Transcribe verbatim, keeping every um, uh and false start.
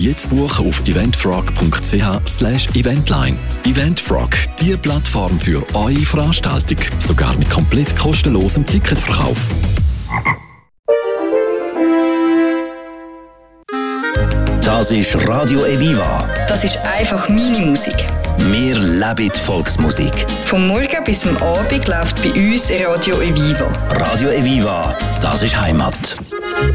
Jetzt buchen auf eventfrog punkt c h slash eventline. Eventfrog, die Plattform für eure Veranstaltung. Sogar mit komplett kostenlosem Ticketverkauf. Das ist Radio Eviva. Das ist einfach meine Musik. Wir leben die Volksmusik. Vom Morgen bis zum Abend läuft bei uns Radio Eviva. Radio Eviva, das ist Heimat.